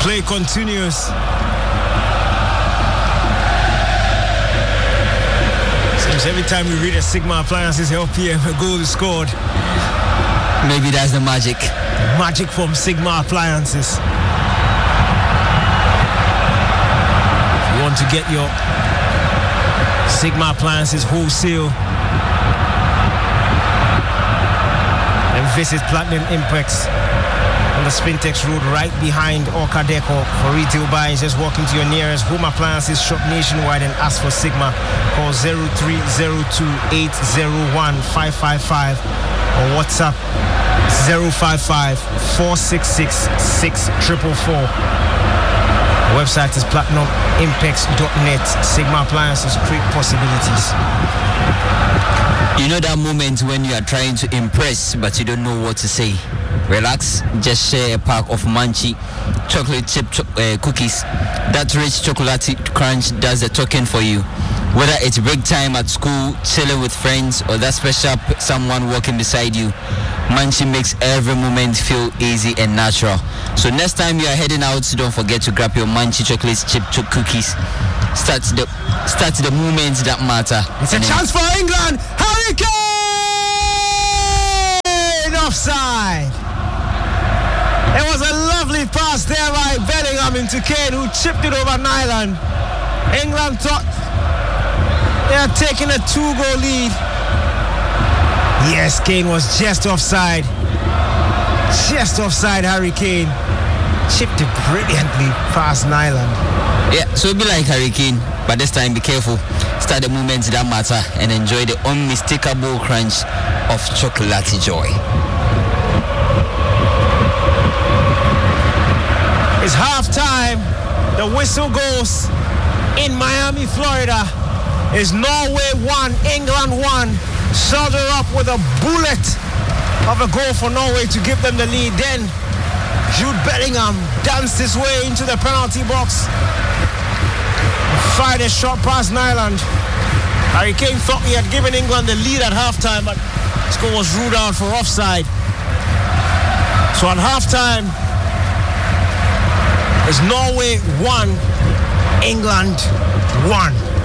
play continues. Seems every time we read a Sigma Appliances LPM, a goal is scored. Maybe that's the magic. Magic from Sigma Appliances. If you want to get your Sigma Appliances wholesale, then visit Platinum Impex on the Spintex Road right behind Orca Deco. For retail buyers, just walk into your nearest home appliances shop nationwide and ask for Sigma. Call 0302-801-555 or WhatsApp 055-466-6444. The website is platinumimpex.net. Sigma Appliances create possibilities. You know that moment when you are trying to impress but you don't know what to say? Relax, just share a pack of Munchie chocolate chip cookies. That rich chocolate crunch does the talking for you. Whether it's break time at school, chilling with friends, or that special someone walking beside you, Munchie makes every moment feel easy and natural. So next time you are heading out, don't forget to grab your Munchie chocolate chip cookies. Start the moments that matter. It's a chance for England. Harry Kane! Offside. It was a lovely pass there by Bellingham into Kane, who chipped it over Nyland. England thought they are taking a 2-goal lead. Yes, Kane was just offside. Just offside, Harry Kane. Chipped it brilliantly past Nyland. Yeah, so be like Harry Kane, but this time be careful. Start the moments that matter and enjoy the unmistakable crunch of chocolatey joy. It's halftime. The whistle goes in Miami, Florida. It's Norway 1, England 1. Soldier up with a bullet of a goal for Norway to give them the lead. Then Jude Bellingham danced his way into the penalty box. Fired a shot past Nyland. Harry Kane thought he had given England the lead at halftime, but the score was ruled out for offside. So at halftime, it's Norway 1, England 1.